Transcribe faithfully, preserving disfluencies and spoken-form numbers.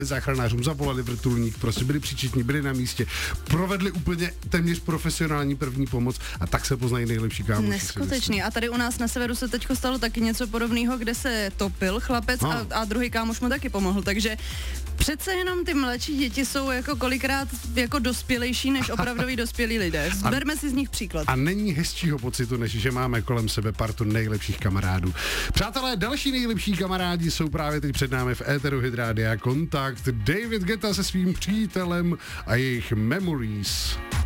záchranářům, zavolali vrtulník, prostě byli příčetní, byli na místě, provedli úplně téměř profesionální první pomoc a tak se poznají nejlepší kámoši. Neskutečný. A tady u nás na severu se teďko stalo taky něco podobného, kde se topil chlapec a, a druhý kámoš mu taky pomohl, takže přece jenom ty mladší děti jsou jako kolikrát jako dospělejší než opravdoví dospělí lidé. Zberme si z nich příklad. A není hezčího pocitu, než že máme kolem sebe partu nejlepších kamarádů. Přátelé, další nejlepší kamarádi jsou právě teď před námi v éteru Hit Rádia Kontakt. David Guetta se svým přítelem a jejich Memories.